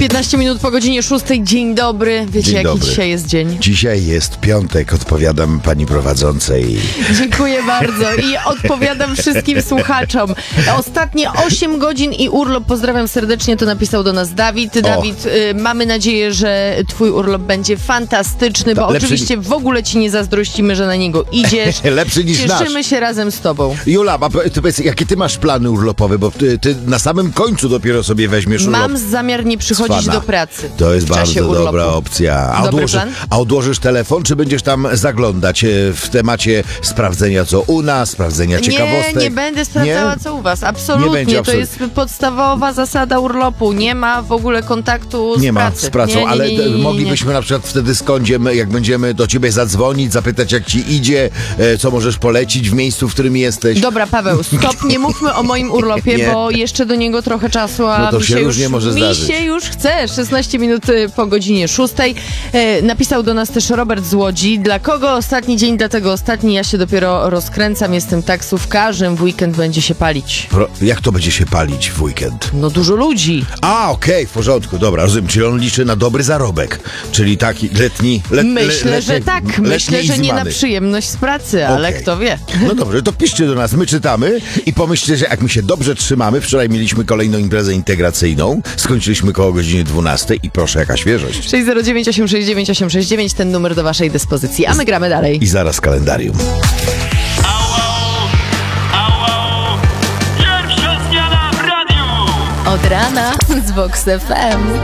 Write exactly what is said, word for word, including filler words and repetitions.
piętnaście minut po godzinie szóstej. Dzień dobry. Wiecie, Dzień jaki dobry. dzisiaj jest dzień? Dzisiaj jest piątek, odpowiadam pani prowadzącej. Dziękuję bardzo i odpowiadam wszystkim słuchaczom. Ostatnie osiem godzin i urlop. Pozdrawiam serdecznie, to napisał do nas Dawid. O. Dawid, y, mamy nadzieję, że twój urlop będzie fantastyczny, bo Ta, lepszy oczywiście w ogóle ci nie zazdrościmy, że na niego idziesz. Lepszy niż nasz. Cieszymy się razem z tobą. Jula, a po- ty powiedz, jakie ty masz plany urlopowe, bo ty, ty na samym końcu dopiero sobie weźmiesz urlop. Mam zamiar nie przychodzić Cwana. do pracy. To jest w czasie bardzo urlopu. dobra opcja. A Dobry odłożysz, plan? a odłożysz telefon, czy będziesz tam zaglądać e, w temacie sprawdzenia co u nas, sprawdzenia ciekawostek? Nie, nie będę sprawdzała, Nie? co u was. Nie Absolutnie. będzie, To absolut- jest podstawowa zasada urlopu. Nie ma w ogóle kontaktu z Nie ma pracy. z pracą, nie, nie, ale nie, nie, nie, nie. moglibyśmy na przykład wtedy z Kądziem, jak będziemy do ciebie zadzwonić, zapytać jak ci idzie, e, co możesz polecić w miejscu, w którym jesteś. Dobra, Paweł, stop, nie mówmy o moim urlopie, Nie. bo jeszcze do niego trochę czasu, a No to mi się się różnie już, może mi zdarzyć. się już chce. szesnaście minut y, po godzinie szóstej. E, napisał do nas też Robert z Łodzi. Dla kogo ostatni dzień, dlatego ostatni. Ja się dopiero rozkręcam, jestem taksówkarzem, w weekend będzie się palić. Pro, jak to będzie się palić w weekend? No dużo ludzi. A, okej, w porządku, dobra, rozumiem, czyli on liczy na dobry zarobek, czyli taki letni... Let, Myślę, le, że letni- tak. letni Myślę, że nie na easy przyjemność z pracy, ale Okej. kto wie. No dobrze, to piszcie do nas, my czytamy i pomyślcie, że jak my się dobrze trzymamy, wczoraj mieliśmy kolejną imprezę integracyjną, skończyliśmy koło godziny dwunastej i proszę, jaka świeżość. sześć zero dziewięć osiem sześć dziewięć osiem sześć dziewięć, ten numer do waszej dyspozycji, a my gramy dalej. I zaraz kalendarium. Ała, ała, pierwsza zmiana w radiu. Od rana z Vox F M.